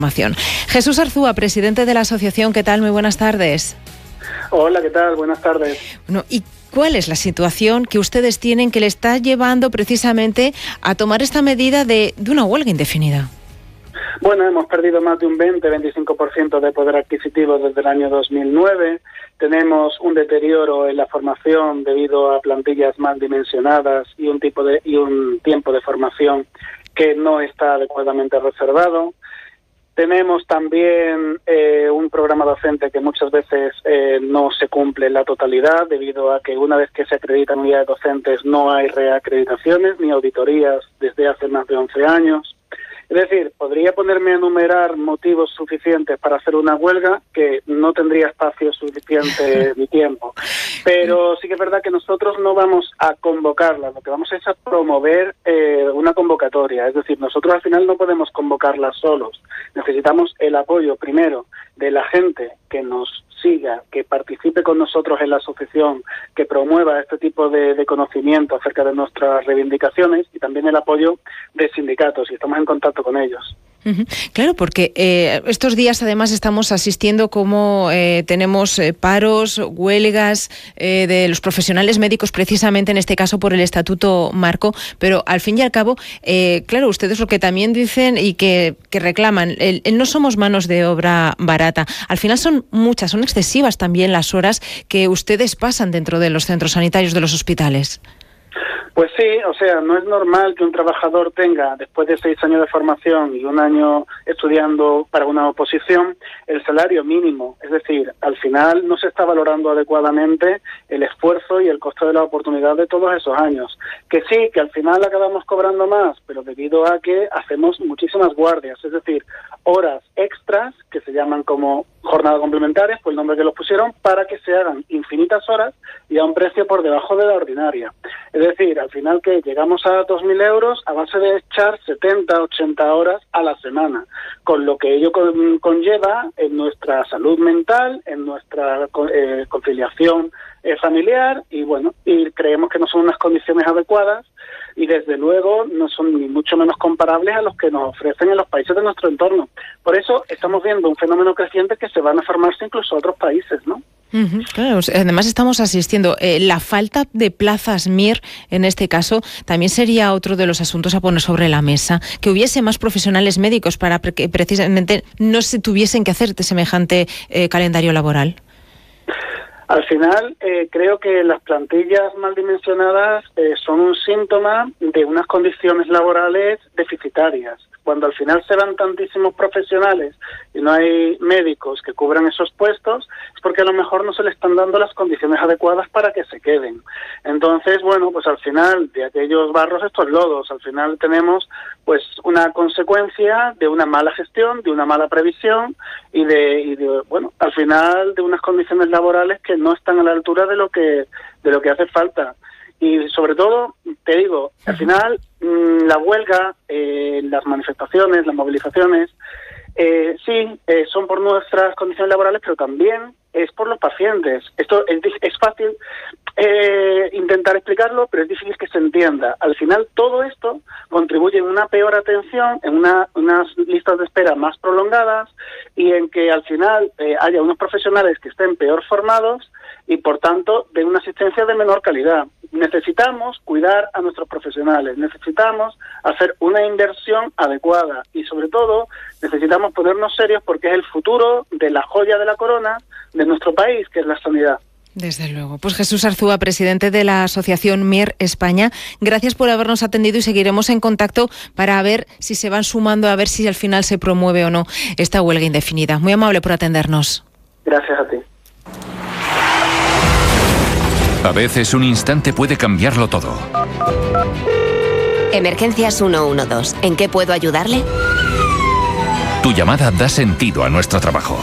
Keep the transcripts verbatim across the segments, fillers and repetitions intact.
Jesús Arzúa, presidente de la asociación, ¿qué tal? Muy buenas tardes. Hola, ¿qué tal? Buenas tardes. Bueno, ¿y cuál es la situación que ustedes tienen que le está llevando precisamente a tomar esta medida de, de una huelga indefinida? Bueno, hemos perdido más de un veinte a veinticinco por ciento de poder adquisitivo desde el año dos mil nueve. Tenemos un deterioro en la formación debido a plantillas mal dimensionadas y un tipo de y un tiempo de formación que no está adecuadamente reservado. Tenemos también eh, un programa docente que muchas veces eh, no se cumple en la totalidad, debido a que una vez que se acreditan unidades docentes no hay reacreditaciones ni auditorías desde hace más de once años. Es decir, podría ponerme a enumerar motivos suficientes para hacer una huelga que no tendría espacio suficiente ni tiempo. Pero sí que es verdad que nosotros no vamos a convocarla, lo que vamos es a promover eh, una convocatoria. Es decir, nosotros al final no podemos convocarla solos. Necesitamos el apoyo primero de la gente que nos siga, que participe con nosotros en la asociación, que promueva este tipo de, de conocimiento acerca de nuestras reivindicaciones, y también el apoyo de sindicatos, y estamos en contacto con ellos. Uh-huh. Claro, porque eh, estos días además estamos asistiendo como eh, tenemos eh, paros, huelgas eh, de los profesionales médicos, precisamente en este caso por el Estatuto Marco, pero al fin y al cabo, eh, claro, ustedes lo que también dicen y que, que reclaman, el, el no somos manos de obra barata. Al final son muchas, son excesivas también las horas que ustedes pasan dentro de los centros sanitarios, de los hospitales. Pues sí, o sea, no es normal que un trabajador tenga, después de seis años de formación y un año estudiando para una oposición, el salario mínimo. Es decir, al final no se está valorando adecuadamente el esfuerzo y el costo de la oportunidad de todos esos años. Que sí, que al final acabamos cobrando más, pero debido a que hacemos muchísimas guardias, es decir, horas extras, que se llaman como jornadas complementarias, por el nombre que los pusieron, para que se hagan infinitas horas y a un precio por debajo de la ordinaria. Es decir, al final que llegamos a dos mil euros a base de echar setenta, ochenta horas a la semana, con lo que ello con, conlleva en nuestra salud mental, en nuestra eh, conciliación eh, familiar, y bueno, y creemos que no son unas condiciones adecuadas, y desde luego no son ni mucho menos comparables a los que nos ofrecen en los países de nuestro entorno. Por eso estamos viendo un fenómeno creciente que se van a formarse incluso a otros países, ¿no? Uh-huh, claro, además estamos asistiendo. Eh, la falta de plazas M I R, en este caso, también sería otro de los asuntos a poner sobre la mesa. Que hubiese más profesionales médicos para que precisamente no se tuviesen que hacer de semejante eh, calendario laboral. Al final, eh, creo que las plantillas mal dimensionadas eh, son un síntoma de unas condiciones laborales deficitarias. Cuando al final se van tantísimos profesionales y no hay médicos que cubran esos puestos, es porque a lo mejor no se le están dando las condiciones adecuadas para que se queden. Entonces, bueno, pues al final de aquellos barros estos lodos, al final tenemos pues una consecuencia de una mala gestión, de una mala previsión y de, y de bueno, al final de unas condiciones laborales que no están a la altura de lo que de lo que hace falta. Y sobre todo, te digo, al final mmm, la huelga, eh, las manifestaciones, las movilizaciones, eh, sí, eh, son por nuestras condiciones laborales, pero también es por los pacientes. Esto es, es fácil eh, intentar explicarlo, pero es difícil que se entienda. Al final, todo esto contribuye en una peor atención, en una, unas listas de espera más prolongadas, y en que al final eh, haya unos profesionales que estén peor formados y, por tanto, de una asistencia de menor calidad. Necesitamos cuidar a nuestros profesionales, necesitamos hacer una inversión adecuada y, sobre todo, necesitamos ponernos serios porque es el futuro de la joya de la corona de nuestro país, que es la sanidad. Desde luego. Pues Jesús Arzúa, presidente de la asociación M I R España, gracias por habernos atendido y seguiremos en contacto para ver si se van sumando, a ver si al final se promueve o no esta huelga indefinida. Muy amable por atendernos. Gracias a ti. A veces un instante puede cambiarlo todo. Emergencias ciento doce. ¿En qué puedo ayudarle? Tu llamada da sentido a nuestro trabajo.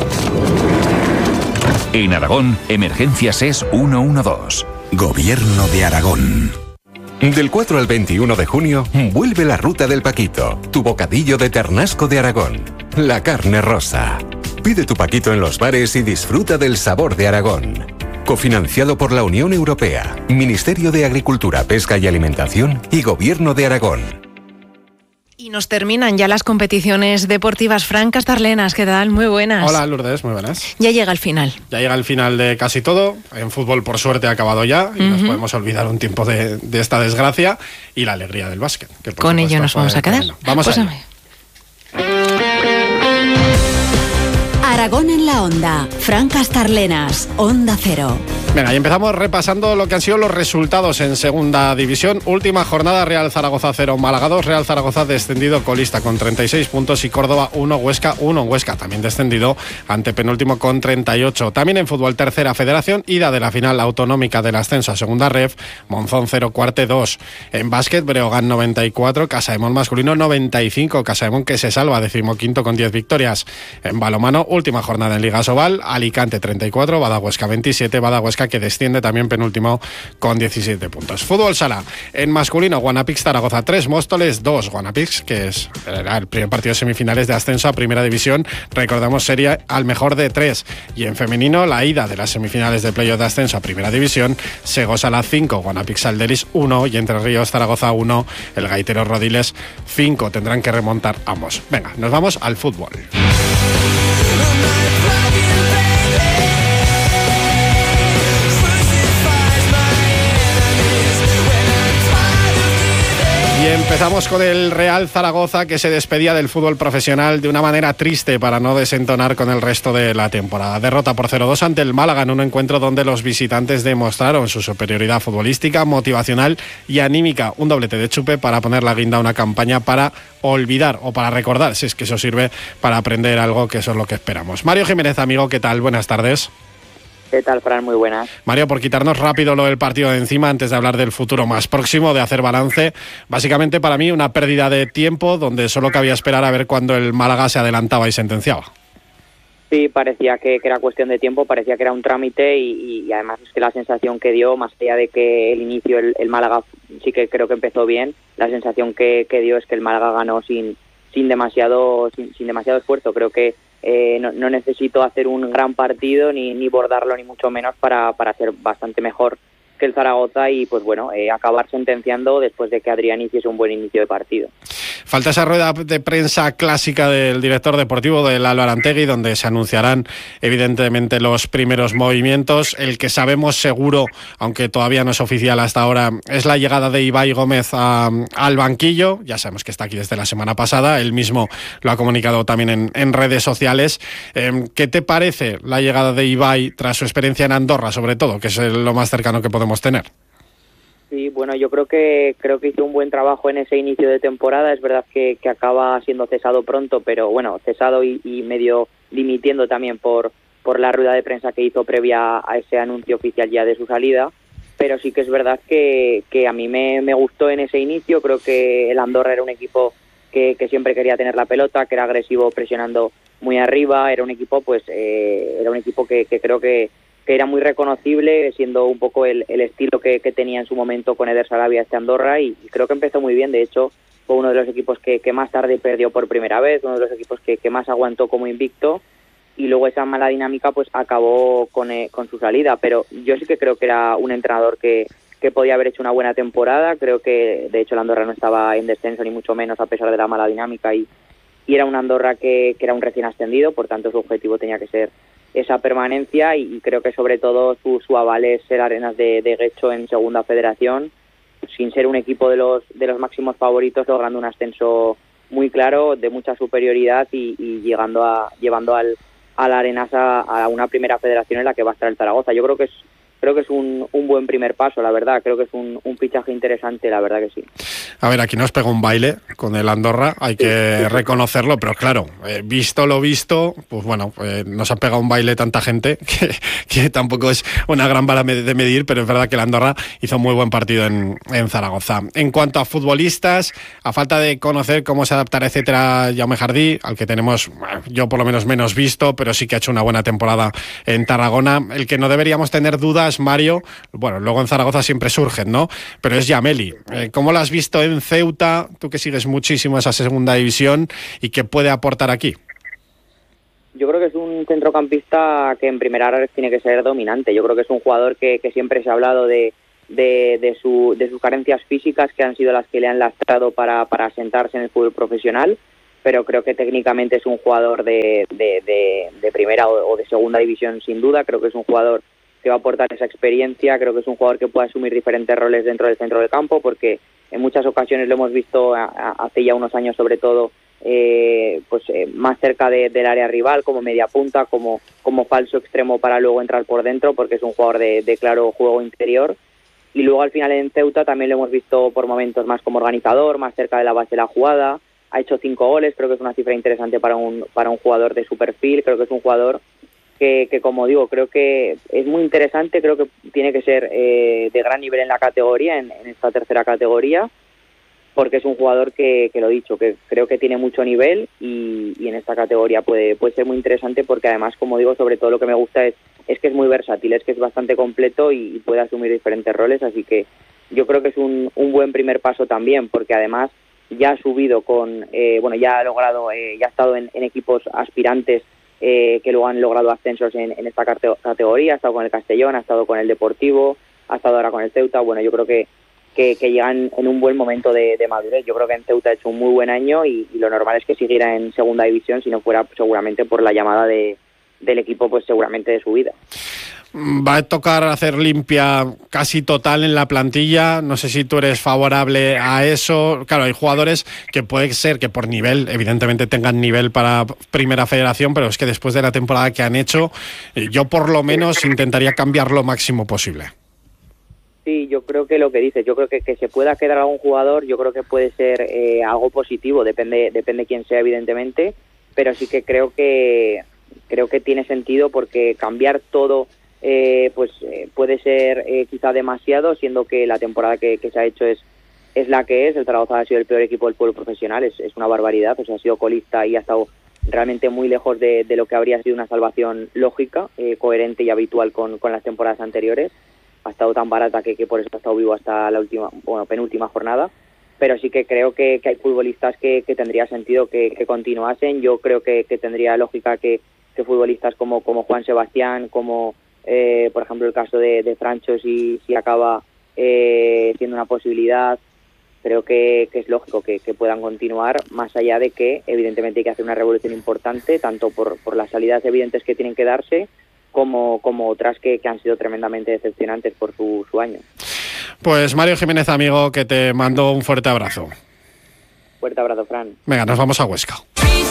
En Aragón, Emergencias es ciento doce. Gobierno de Aragón. Del cuatro al veintiuno de junio, vuelve la Ruta del Paquito, tu bocadillo de ternasco de Aragón. La carne rosa. Pide tu paquito en los bares y disfruta del sabor de Aragón. Cofinanciado por la Unión Europea, Ministerio de Agricultura, Pesca y Alimentación y Gobierno de Aragón. Nos terminan ya las competiciones deportivas. Fran Castarlenas, ¿qué tal? Muy buenas. Hola, Lourdes, muy buenas. Ya llega el final. Ya llega el final de casi todo. En fútbol, por suerte, ha acabado ya y uh-huh. nos podemos olvidar un tiempo de, de esta desgracia y la alegría del básquet. Que por Con ello nos vamos a quedar. Camino. Vamos pues a ello. Aragón en la Onda. Fran Castarlenas, Onda Cero. Venga, y empezamos repasando lo que han sido los resultados en segunda división. Última jornada, Real Zaragoza cero, Málaga dos, Real Zaragoza descendido colista con treinta y seis puntos y Córdoba uno, Huesca uno. Huesca también descendido ante penúltimo con treinta y ocho. También en fútbol, tercera federación, ida de la final autonómica del ascenso a segunda ref, Monzón cero, Cuarte dos. En básquet, Breogán noventa y cuatro, Casaemón masculino noventa y cinco, Casaemón que se salva, decimoquinto con diez victorias. En balonmano, última jornada en Liga Sobal, Alicante treinta y cuatro, Badahuesca veintisiete, Badahuesca que desciende también penúltimo con diecisiete puntos. Fútbol sala, en masculino, Guanapix Zaragoza tres, Móstoles dos. Guanapix, que es era el primer partido de semifinales de ascenso a primera división, recordamos sería al mejor de tres. Y en femenino, la ida de las semifinales de playoff de ascenso a primera división, Sego Sala cinco, Guanapix Alderis uno y Entre Ríos Zaragoza uno, el Gaitero Rodiles cinco. Tendrán que remontar ambos. Venga, nos vamos al fútbol. Y empezamos con el Real Zaragoza, que se despedía del fútbol profesional de una manera triste para no desentonar con el resto de la temporada. Derrota por cero dos ante el Málaga en un encuentro donde los visitantes demostraron su superioridad futbolística, motivacional y anímica. Un doblete de Chupe para poner la guinda a una campaña para olvidar o para recordar, si es que eso sirve para aprender algo, que eso es lo que esperamos. Mario Jiménez, amigo, ¿qué tal? Buenas tardes. ¿Qué tal, Fran? Muy buenas. Mario, por quitarnos rápido lo del partido de encima, antes de hablar del futuro más próximo, de hacer balance, básicamente para mí una pérdida de tiempo donde solo cabía esperar a ver cuándo el Málaga se adelantaba y sentenciaba. Sí, parecía que, que era cuestión de tiempo, parecía que era un trámite y, y además es que la sensación que dio, más allá de que el inicio el, el Málaga sí que creo que empezó bien, la sensación que, que dio es que el Málaga ganó sin, sin, demasiado, sin, sin demasiado esfuerzo. Creo que Eh, no, no necesito hacer un gran partido ni, ni bordarlo ni mucho menos para, para ser bastante mejor que el Zaragoza y pues bueno, eh, acabar sentenciando después de que Adrián hiciese un buen inicio de partido. Falta esa rueda de prensa clásica del director deportivo del Álvaro Antegui, donde se anunciarán evidentemente los primeros movimientos. El que sabemos seguro, aunque todavía no es oficial hasta ahora, es la llegada de Ibai Gómez a, al banquillo. Ya sabemos que está aquí desde la semana pasada, él mismo lo ha comunicado también en, en redes sociales. Eh, ¿Qué te parece la llegada de Ibai tras su experiencia en Andorra, sobre todo, que es lo más cercano que podemos tener? Sí, bueno, yo creo que creo que hizo un buen trabajo en ese inicio de temporada. Es verdad que, que acaba siendo cesado pronto, pero bueno, cesado y, y medio dimitiendo también por, por la rueda de prensa que hizo previa a ese anuncio oficial ya de su salida. Pero sí que es verdad que, que a mí me, me gustó en ese inicio. Creo que el Andorra era un equipo que, que siempre quería tener la pelota, que era agresivo presionando muy arriba. Era un equipo, pues, eh, era un equipo que, que creo que que era muy reconocible, siendo un poco el, el estilo que, que tenía en su momento con Eder Sarabia este Andorra, y, y creo que empezó muy bien. De hecho, fue uno de los equipos que, que más tarde perdió por primera vez, uno de los equipos que, que más aguantó como invicto, y luego esa mala dinámica pues acabó con, eh, con su salida. Pero yo sí que creo que era un entrenador que, que podía haber hecho una buena temporada. Creo que de hecho el Andorra no estaba en descenso ni mucho menos a pesar de la mala dinámica, y, y era un Andorra que, que era un recién ascendido, por tanto su objetivo tenía que ser esa permanencia, y creo que sobre todo su, su aval es ser Arenas de, de Guecho en segunda federación, sin ser un equipo de los de los máximos favoritos, logrando un ascenso muy claro, de mucha superioridad y, y llegando a llevando al, al Arenas a, a una primera federación en la que va a estar el Zaragoza. Yo creo que es creo que es un, un buen primer paso, la verdad. Creo que es un, un fichaje interesante, la verdad que sí. A ver, aquí nos pegó un baile con el Andorra, hay que reconocerlo, pero claro, eh, visto lo visto, pues bueno, eh, nos ha pegado un baile tanta gente que, que tampoco es una gran vara de medir, pero es verdad que el Andorra hizo un muy buen partido en, en Zaragoza. En cuanto a futbolistas, a falta de conocer cómo se adaptará, etcétera, Jaume Jardí, al que tenemos, bueno, yo por lo menos menos visto, pero sí que ha hecho una buena temporada en Tarragona. El que no deberíamos tener dudas, Mario, bueno, luego en Zaragoza siempre surgen, ¿no? Pero es Yameli. Eh, ¿Cómo lo has visto en Ceuta? Tú que sigues muchísimo esa segunda división, ¿y qué puede aportar aquí? Yo creo que es un centrocampista que en primera red tiene que ser dominante. Yo creo que es un jugador que, que siempre se ha hablado de, de, de, su, de sus carencias físicas, que han sido las que le han lastrado para, para asentarse en el fútbol profesional, pero creo que técnicamente es un jugador de, de, de, de primera o, o de segunda división sin duda. Creo que es un jugador que va a aportar esa experiencia, creo que es un jugador que puede asumir diferentes roles dentro del centro del campo, porque en muchas ocasiones lo hemos visto a, a, hace ya unos años sobre todo, eh, pues eh, más cerca de, del área rival, como media punta, como, como falso extremo para luego entrar por dentro, porque es un jugador de, de claro juego interior. Y luego al final en Ceuta también lo hemos visto por momentos más como organizador, más cerca de la base de la jugada. Ha hecho cinco goles, creo que es una cifra interesante para un, para un jugador de su perfil. Creo que es un jugador que, que como digo, creo que es muy interesante, creo que tiene que ser eh, de gran nivel en la categoría, en, en esta tercera categoría, porque es un jugador que, que lo he dicho, que creo que tiene mucho nivel y, y en esta categoría puede, puede ser muy interesante, porque además, como digo, sobre todo lo que me gusta es, es que es muy versátil, es que es bastante completo y, y puede asumir diferentes roles, así que yo creo que es un, un buen primer paso también, porque además ya ha subido con, eh, bueno, ya ha logrado, eh, ya ha estado en, en equipos aspirantes eh, que luego han logrado ascensos en, en esta categoría, ha estado con el Castellón, ha estado con el Deportivo, ha estado ahora con el Ceuta. Bueno, yo creo que, que, que llegan en un buen momento de, de madurez. Yo creo que en Ceuta ha hecho un muy buen año y, y lo normal es que siguiera en segunda división, si no fuera seguramente por la llamada de, del equipo, pues seguramente de su vida. Va a tocar hacer limpia casi total en la plantilla. No sé si tú eres favorable a eso. Claro, hay jugadores que puede ser que por nivel, evidentemente tengan nivel para Primera Federación, pero es que después de la temporada que han hecho, yo por lo menos intentaría cambiar lo máximo posible. Sí, yo creo que lo que dices, yo creo que que se pueda quedar algún jugador, yo creo que puede ser eh, algo positivo, depende depende quién sea, evidentemente, pero sí que creo que creo que tiene sentido, porque cambiar todo Eh, pues eh, puede ser eh, quizá demasiado, siendo que la temporada que, que se ha hecho es es la que es. El Zaragoza ha sido el peor equipo del pueblo profesional, es, es una barbaridad, o sea, ha sido colista y ha estado realmente muy lejos de, de lo que habría sido una salvación lógica, eh, coherente y habitual con, con las temporadas anteriores. Ha estado tan barata que, que por eso ha estado vivo hasta la última, bueno, penúltima jornada, pero sí que creo que, que hay futbolistas que, que tendría sentido que, que continuasen. Yo creo que, que tendría lógica que, que futbolistas como, como Juan Sebastián, como Eh, por ejemplo el caso de, de Francho, si, si acaba eh, siendo una posibilidad, creo que, que es lógico que, que puedan continuar, más allá de que evidentemente hay que hacer una revolución importante, tanto por, por las salidas evidentes que tienen que darse, como, como otras que, que han sido tremendamente decepcionantes por su, su año. Pues Mario Jiménez, amigo, que te mando un fuerte abrazo. Fuerte abrazo, Fran. Venga, nos vamos a Huesca.